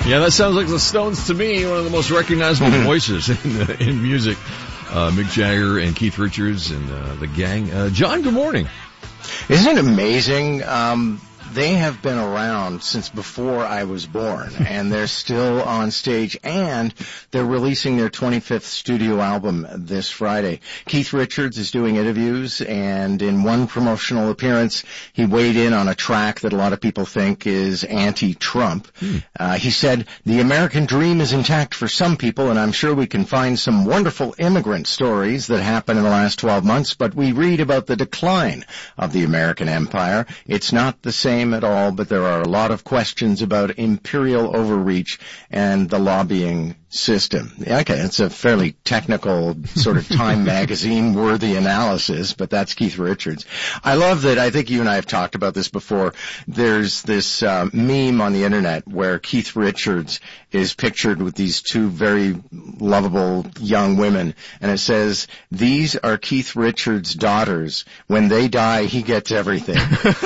Yeah, that sounds like the Stones to me, one of the most recognizable voices in music. Mick Jagger and Keith Richards and the gang. John, good morning. Isn't it amazing? They have been around since before I was born, and they're still on stage, and they're releasing their 25th studio album this Friday. Keith Richards is doing interviews, and in one promotional appearance, he weighed in on a track that a lot of people think is anti-Trump. He said, "The American dream is intact for some people, and I'm sure we can find some wonderful immigrant stories that happened in the last 12 months, but we read about the decline of the American empire. It's not the same at all, but there are a lot of questions about imperial overreach and the lobbying system." Okay, it's a fairly technical sort of Time magazine worthy analysis, but that's Keith Richards. I love that. I think you and I have talked about this before. There's this meme on the internet where Keith Richards is pictured with these two very lovable young women, and it says, "These are Keith Richards' daughters. When they die, he gets everything."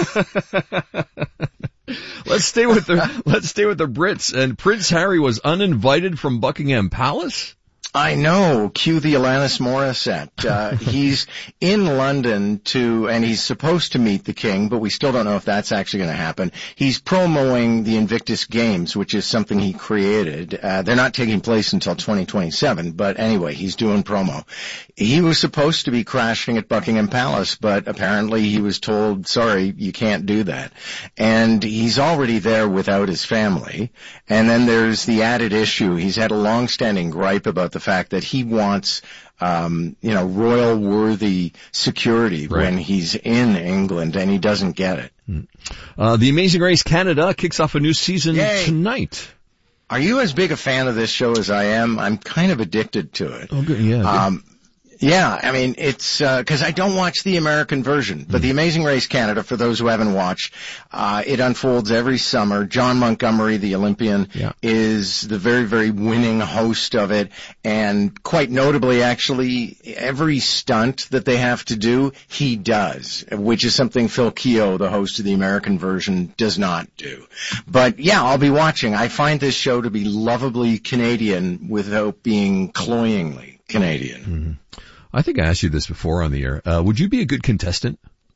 Let's stay with the Brits. And Prince Harry was uninvited from Buckingham Palace? I know. Cue the Alanis Morissette. He's in London and he's supposed to meet the king, but we still don't know if that's actually going to happen. He's promoting the Invictus Games, which is something he created. They're not taking place until 2027, but anyway, he's doing promo. He was supposed to be crashing at Buckingham Palace, but apparently he was told, sorry, you can't do that. And he's already there without his family. And then there's the added issue. He's had a long-standing gripe about the fact that he wants, royal worthy security when he's in England, and he doesn't get it. The Amazing Race Canada kicks off a new season tonight. Are you as big a fan of this show as I am? I'm kind of addicted to it. Oh, good. Yeah. Yeah, I mean, it's, cause I don't watch the American version, but the Amazing Race Canada, for those who haven't watched, it unfolds every summer. John Montgomery, the Olympian, is the very, very winning host of it, and quite notably, actually, every stunt that they have to do, he does, which is something Phil Keogh, the host of the American version, does not do. But yeah, I'll be watching. I find this show to be lovably Canadian without being cloyingly Canadian. I think I asked you this before on the air. Would you be a good contestant?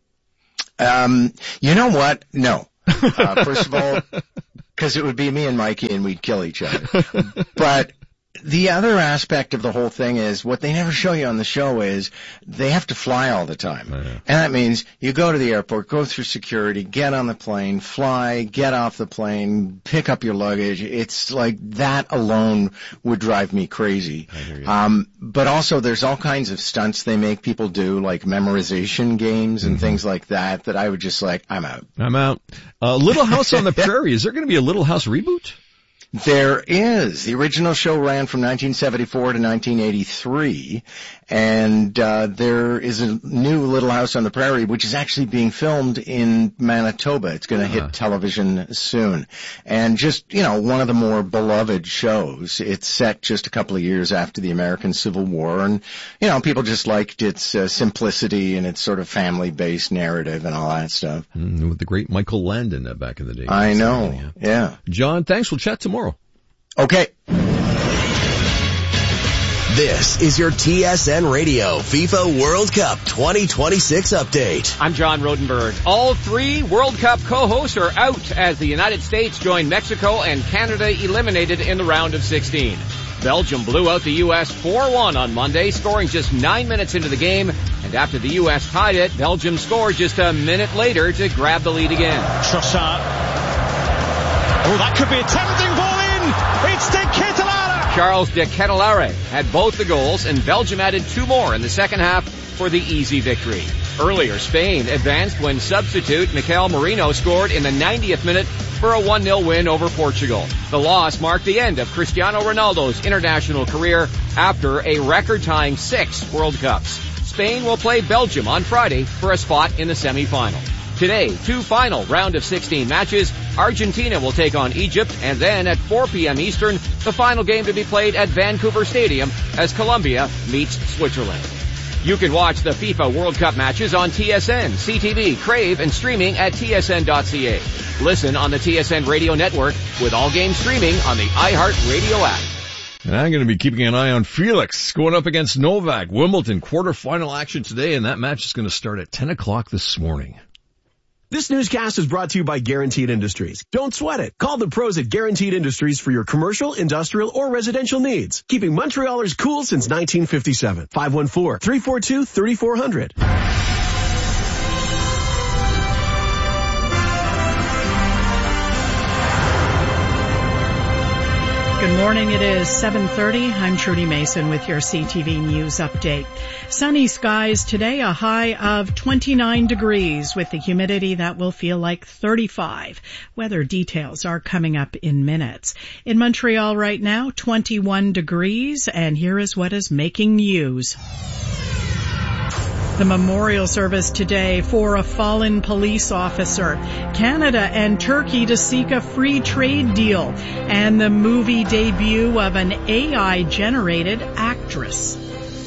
You know what? No. First of all, because it would be me and Mikey and we'd kill each other. But the other aspect of the whole thing is what they never show you on the show is they have to fly all the time. And that means you go to the airport, go through security, get on the plane, fly, get off the plane, pick up your luggage. It's like that alone would drive me crazy. But also there's all kinds of stunts they make people do, like memorization games and things like that I would just like, I'm out. Little House on the Prairie. Is there going to be a Little House reboot? There is. The original show ran from 1974 to 1983, and there is a new Little House on the Prairie, which is actually being filmed in Manitoba. It's going to hit television soon. And just, one of the more beloved shows. It's set just a couple of years after the American Civil War, and, people just liked its simplicity and its sort of family-based narrative and all that stuff. With the great Michael Landon back in the day. I know, yeah. John, thanks. We'll chat tomorrow. Okay. This is your TSN Radio FIFA World Cup 2026 update. I'm John Rodenberg. All three World Cup co-hosts are out as the United States join Mexico and Canada eliminated in the round of 16. Belgium blew out the U.S. 4-1 on Monday, scoring just 9 minutes into the game. And after the U.S. tied it, Belgium scored just a minute later to grab the lead again. Trossard. Oh, that could be a tempting ball in. It's De Ketelaere. Charles De Ketelaere had both the goals, and Belgium added two more in the second half for the easy victory. Earlier, Spain advanced when substitute Mikel Merino scored in the 90th minute for a 1-0 win over Portugal. The loss marked the end of Cristiano Ronaldo's international career after a record-tying 6 World Cups. Spain will play Belgium on Friday for a spot in the semi-final. Today, 2 final round of 16 matches. Argentina will take on Egypt, and then at 4 p.m. Eastern, the final game to be played at Vancouver Stadium as Colombia meets Switzerland. You can watch the FIFA World Cup matches on TSN, CTV, Crave, and streaming at tsn.ca. Listen on the TSN Radio Network with all games streaming on the iHeartRadio app. And I'm going to be keeping an eye on Felix going up against Novak. Wimbledon quarterfinal action today, and that match is going to start at 10 o'clock this morning. This newscast is brought to you by Guaranteed Industries. Don't sweat it. Call the pros at Guaranteed Industries for your commercial, industrial, or residential needs. Keeping Montrealers cool since 1957. 514-342-3400. Good morning. It is 7:30. I'm Trudy Mason with your CTV News update. Sunny skies today, a high of 29 degrees with the humidity that will feel like 35. Weather details are coming up in minutes. In Montreal right now, 21 degrees, and here is what is making news. The memorial service today for a fallen police officer. Canada and Turkey to seek a free trade deal. And the movie debut of an AI-generated actress.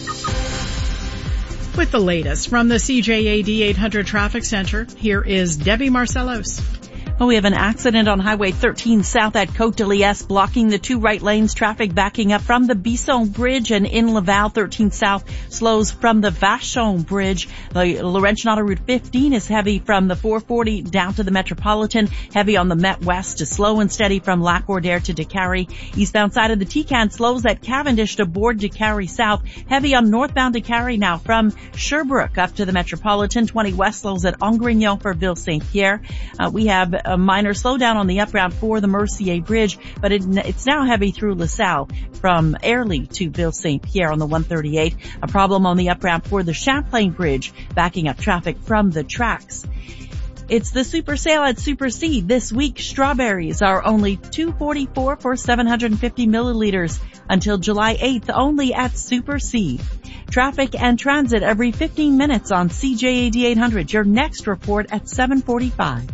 With the latest from the CJAD 800 Traffic Center, here is Debbie Marcellos. Well, we have an accident on Highway 13 south at Côte de Liesse, blocking the two right lanes, traffic backing up from the Bisson Bridge, and in Laval 13 south slows from the Vachon Bridge. The Laurentian Auto Route 15 is heavy from the 440 down to the Metropolitan, heavy on the Met West to slow and steady from Lac-Ordère to Décarie. Eastbound side of the Tecan slows at Cavendish to board Décarie South, heavy on northbound Décarie now from Sherbrooke up to the Metropolitan. 20 west slows at Angrignon for Ville-Saint-Pierre. We have a minor slowdown on the up ramp for the Mercier Bridge, but it's now heavy through LaSalle from Airlie to Ville-Saint-Pierre on the 138. A problem on the up ramp for the Champlain Bridge, backing up traffic from the tracks. It's the super sale at Super C. This week, strawberries are only $2.44 for 750 milliliters until July 8th, only at Super C. Traffic and transit every 15 minutes on CJAD 800. Your next report at 7:45.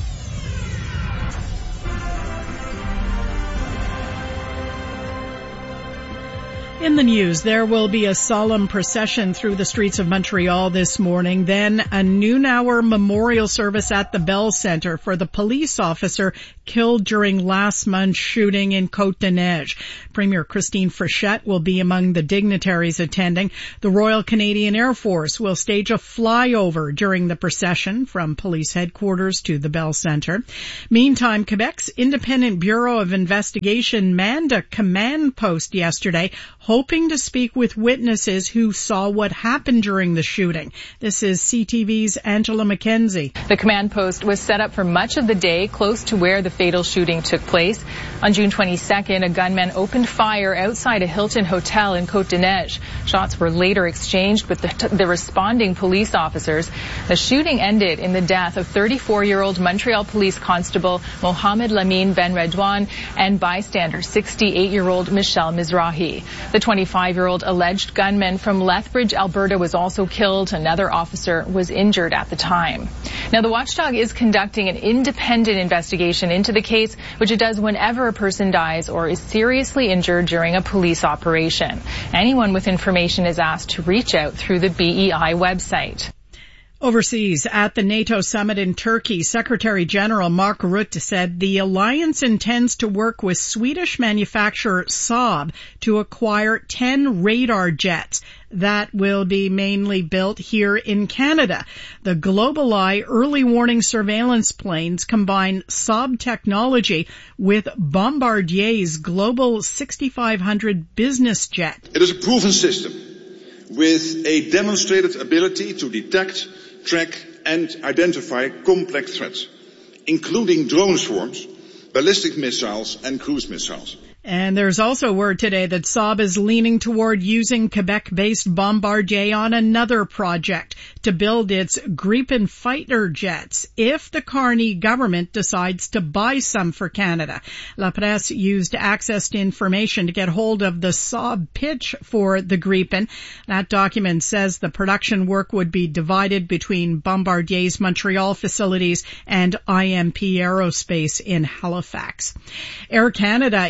In the news, there will be a solemn procession through the streets of Montreal this morning, then a noon-hour memorial service at the Bell Centre for the police officer killed during last month's shooting in Côte-des-Neiges. Premier Christine Frechette will be among the dignitaries attending. The Royal Canadian Air Force will stage a flyover during the procession from police headquarters to the Bell Centre. Meantime, Quebec's Independent Bureau of Investigation manned a command post yesterday, hoping to speak with witnesses who saw what happened during the shooting. This is CTV's Angela McKenzie. The command post was set up for much of the day close to where the fatal shooting took place. On June 22nd, a gunman opened fire outside a Hilton hotel in Côte-des-Neiges. Shots were later exchanged with the responding police officers. The shooting ended in the death of 34-year-old Montreal Police Constable Mohamed Lamine Ben Redouane and bystander 68-year-old Michelle Mizrahi. The 25-year-old alleged gunman from Lethbridge, Alberta, was also killed. Another officer was injured at the time. Now, the watchdog is conducting an independent investigation into the case, which it does whenever a person dies or is seriously injured during a police operation. Anyone with information is asked to reach out through the BEI website. Overseas, at the NATO summit in Turkey, Secretary General Mark Rutte said the alliance intends to work with Swedish manufacturer Saab to acquire 10 radar jets that will be mainly built here in Canada. The GlobalEye early warning surveillance planes combine Saab technology with Bombardier's Global 6500 business jet. It is a proven system with a demonstrated ability to detect, track and identify complex threats, including drone swarms, ballistic missiles and cruise missiles. And there's also word today that Saab is leaning toward using Quebec-based Bombardier on another project to build its Gripen fighter jets if the Carney government decides to buy some for Canada. La Presse used access to information to get hold of the Saab pitch for the Gripen. That document says the production work would be divided between Bombardier's Montreal facilities and IMP Aerospace in Halifax. Air Canada is blaming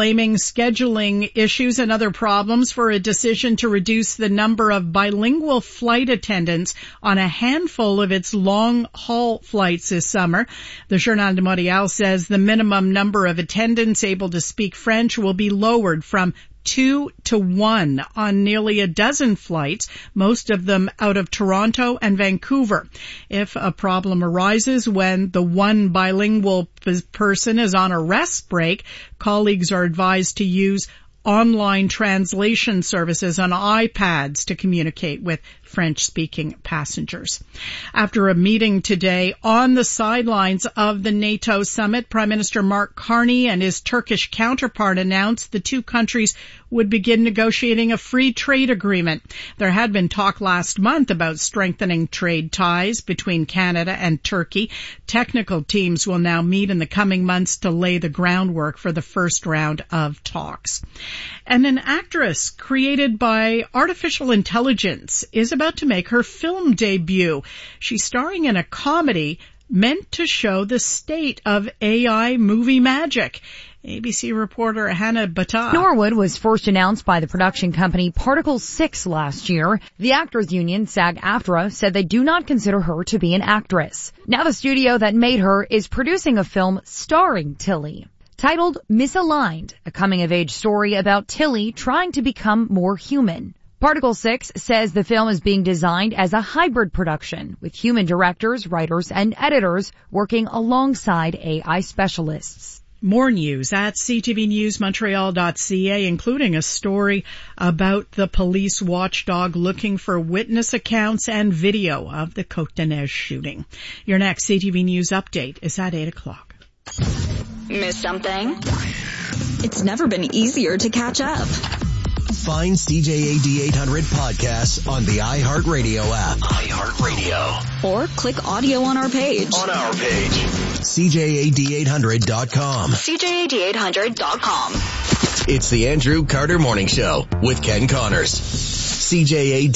blaming scheduling issues and other problems for a decision to reduce the number of bilingual flight attendants on a handful of its long-haul flights this summer. The Journal de Montréal says the minimum number of attendants able to speak French will be lowered from 2 to 1 on nearly a dozen flights, most of them out of Toronto and Vancouver. If a problem arises when the one bilingual person is on a rest break, colleagues are advised to use online translation services on iPads to communicate with French-speaking passengers. After a meeting today on the sidelines of the NATO summit, Prime Minister Mark Carney and his Turkish counterpart announced the two countries would begin negotiating a free trade agreement. There had been talk last month about strengthening trade ties between Canada and Turkey. Technical teams will now meet in the coming months to lay the groundwork for the first round of talks. And an actress created by artificial intelligence is about to make her film debut. She's starring in a comedy meant to show the state of AI movie magic. ABC reporter Hannah Bata. Norwood was first announced by the production company Particle 6 last year. The actors union, SAG-AFTRA, said they do not consider her to be an actress. Now the studio that made her is producing a film starring Tilly, titled Misaligned, a coming-of-age story about Tilly trying to become more human. Particle 6 says the film is being designed as a hybrid production, with human directors, writers, and editors working alongside AI specialists. More news at ctvnewsmontreal.ca, including a story about the police watchdog looking for witness accounts and video of the Côte-des-Neiges shooting. Your next CTV News update is at 8 o'clock. Missed something? It's never been easier to catch up. Find CJAD 800 podcasts on the iHeartRadio app. iHeartRadio. Or click audio on our page. CJAD800.com. CJAD800.com. It's the Andrew Carter Morning Show with Ken Connors. CJAD